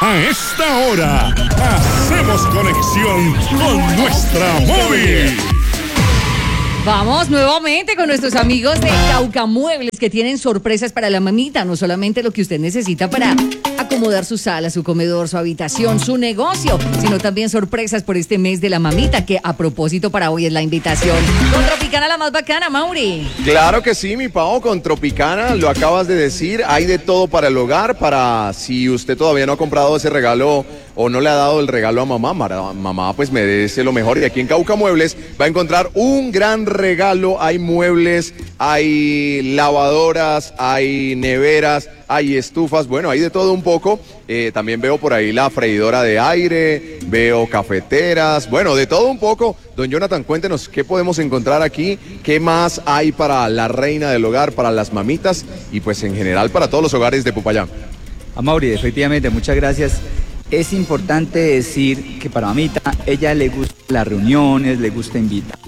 A esta hora, hacemos conexión con nuestra móvil. Vamos nuevamente con nuestros amigos de Cauca Muebles, que tienen sorpresas para la mamita. No solamente lo que usted necesita para acomodar su sala, su comedor, su habitación, su negocio, sino también sorpresas por este mes de la mamita, que a propósito para hoy es la invitación. Con Tropicana, la más bacana, Mauri. Claro que sí, mi Pao, con Tropicana, lo acabas de decir, hay de todo para el hogar, para si usted todavía no ha comprado ese regalo o no le ha dado el regalo a mamá, mamá pues merece lo mejor. Y aquí en Cauca Muebles va a encontrar un gran regalo. Hay muebles, hay lavadoras, hay neveras, hay estufas, bueno, hay de todo un poco. También veo por ahí la freidora de aire, veo cafeteras, bueno, de todo un poco. Don Jonathan, cuéntenos qué podemos encontrar aquí, qué más hay para la reina del hogar, para las mamitas y pues en general para todos los hogares de Popayán. Mauri, efectivamente, muchas gracias. Es importante decir que para mamita, ella le gustan las reuniones, le gusta invitar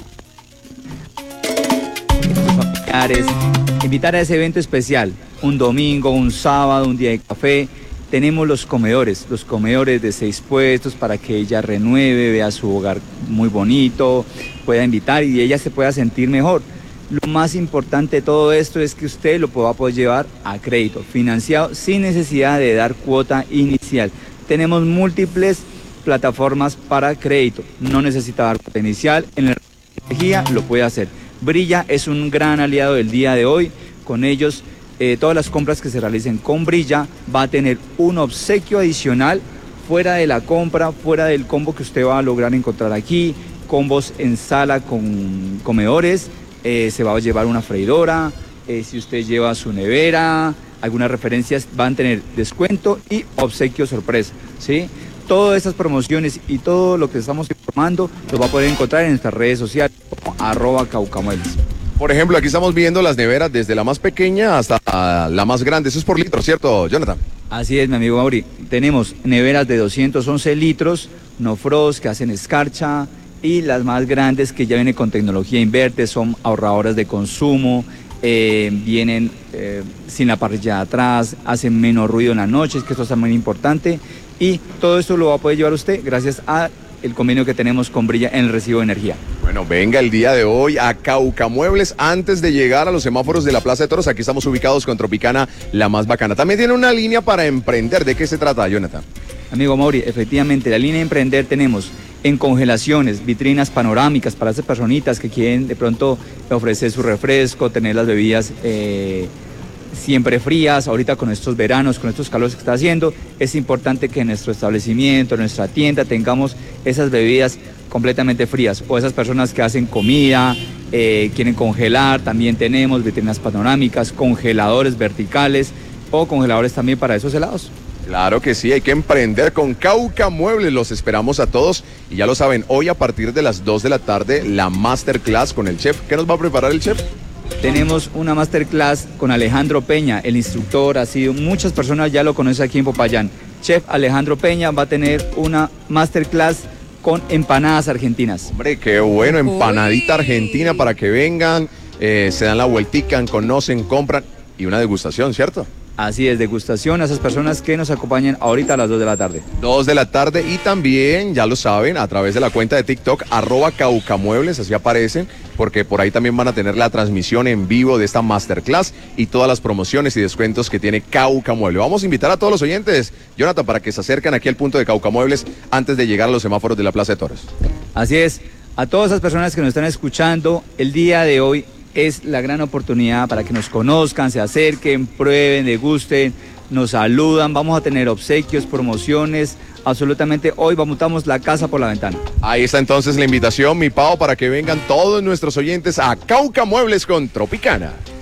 familiares, invitar a ese evento especial, un domingo, un sábado, un día de café. Tenemos los comedores de 6 puestos para que ella renueve, vea su hogar muy bonito, pueda invitar y ella se pueda sentir mejor. Lo más importante de todo esto es que usted lo va a poder llevar a crédito, financiado, sin necesidad de dar cuota inicial. Tenemos múltiples plataformas para crédito, no necesita dar cuota inicial, en la energía lo puede hacer. Brilla es un gran aliado del día de hoy, con ellos todas las compras que se realicen con Brilla va a tener un obsequio adicional fuera de la compra, fuera del combo que usted va a lograr encontrar aquí, combos en sala con comedores, se va a llevar una freidora, si usted lleva su nevera, algunas referencias van a tener descuento y obsequio sorpresa, ¿sí? Todas esas promociones y todo lo que estamos informando lo va a poder encontrar en nuestras redes sociales como @caucamuebles. Por ejemplo, aquí estamos viendo las neveras desde la más pequeña hasta la más grande. Eso es por litro, ¿cierto, Jonathan? Así es, mi amigo Mauri. Tenemos neveras de 211 litros, no frost, que hacen escarcha, y las más grandes que ya vienen con tecnología inverter, son ahorradoras de consumo, vienen sin la parrilla de atrás, hacen menos ruido en las noches, que esto es muy importante. Y todo esto lo va a poder llevar usted gracias a el convenio que tenemos con Brilla en el recibo de energía. Bueno, venga el día de hoy a Cauca Muebles antes de llegar a los semáforos de la Plaza de Toros. Aquí estamos ubicados con Tropicana, la más bacana. También tiene una línea para emprender. ¿De qué se trata, Jonathan? Amigo Mauri, efectivamente, la línea de emprender tenemos en congelaciones, vitrinas panorámicas para esas personitas que quieren de pronto ofrecer su refresco, tener las bebidas siempre frías. Ahorita con estos veranos, con estos calores que está haciendo, es importante que en nuestro establecimiento, en nuestra tienda, tengamos esas bebidas completamente frías. O esas personas que hacen comida, quieren congelar, también tenemos vitrinas panorámicas, congeladores verticales o congeladores también para esos helados. Claro que sí, hay que emprender con Cauca Muebles. Los esperamos a todos y ya lo saben, hoy a partir de las 2 de la tarde la masterclass con el chef. ¿Qué nos va a preparar el chef? Tenemos una masterclass con Alejandro Peña, el instructor, muchas personas ya lo conocen aquí en Popayán. Chef Alejandro Peña va a tener una masterclass con empanadas argentinas. Hombre, qué bueno, empanadita argentina para que vengan, se dan la vueltica, conocen, compran y una degustación, ¿cierto? Así es, degustación a esas personas que nos acompañan ahorita a las 2 de la tarde. 2 de la tarde y también, ya lo saben, a través de la cuenta de TikTok, @caucamuebles, así aparecen, porque por ahí también van a tener la transmisión en vivo de esta masterclass y todas las promociones y descuentos que tiene Cauca Muebles. Vamos a invitar a todos los oyentes, Jonathan, para que se acerquen aquí al punto de Cauca Muebles antes de llegar a los semáforos de la Plaza de Toros. Así es, a todas esas personas que nos están escuchando, el día de hoy es la gran oportunidad para que nos conozcan, se acerquen, prueben, degusten, nos saludan, vamos a tener obsequios, promociones, absolutamente hoy montamos la casa por la ventana. Ahí está entonces la invitación, mi Pao, para que vengan todos nuestros oyentes a Cauca Muebles con Tropicana.